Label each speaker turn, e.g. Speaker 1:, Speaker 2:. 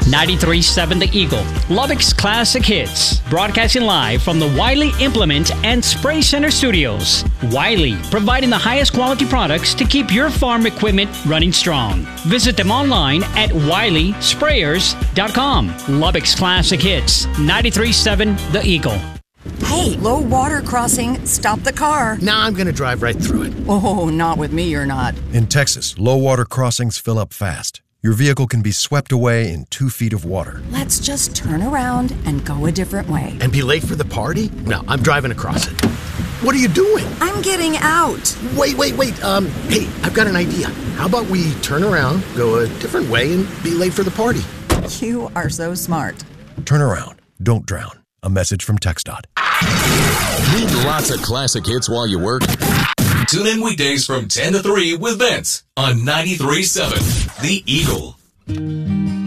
Speaker 1: 93.7 The Eagle, Lubbock's classic hits. Broadcasting live from the Wiley Implement and Spray Center studios. Wiley, providing the highest quality products to keep your farm equipment running strong. Visit them online at WileySprayers.com. Lubbock's classic hits. 93.7 The Eagle.
Speaker 2: Hey, low water crossing. Stop the car.
Speaker 3: Nah, I'm going to drive right through it.
Speaker 2: Oh, not with me, you're not.
Speaker 4: In Texas, low water crossings fill up fast. Your vehicle can be swept away in 2 feet of water.
Speaker 2: Let's just turn around and go a different way.
Speaker 3: And be late for the party? No, I'm driving across it. What are you doing?
Speaker 2: I'm getting out.
Speaker 3: Wait. Hey, I've got an idea. How about we turn around, go a different way, and be late for the party?
Speaker 2: You are so smart.
Speaker 4: Turn around. Don't drown. A message from TxDOT.
Speaker 5: Need lots of classic hits while you work? Tune in weekdays from 10 to 3 with Vince on 93.7 The Eagle.